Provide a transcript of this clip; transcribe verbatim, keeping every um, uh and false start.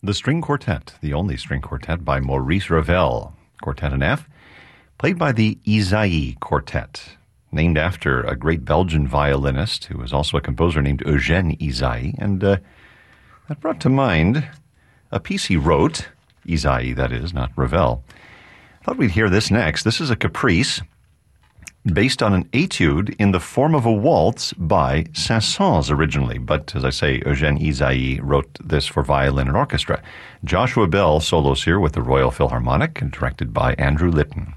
The String Quartet, the only string quartet by Maurice Ravel, Quartet in F, played by the Ysaÿe Quartet, named after a great Belgian violinist who was also a composer named Eugène Ysaÿe, and uh, that brought to mind a piece he wrote, Ysaÿe, that is, not Ravel. I thought we'd hear this next. This is a caprice based on an etude in the form of a waltz by Saint-Saëns originally. But, as I say, Eugène Ysaÿe wrote this for violin and orchestra. Joshua Bell solos here with the Royal Philharmonic and directed by Andrew Litton.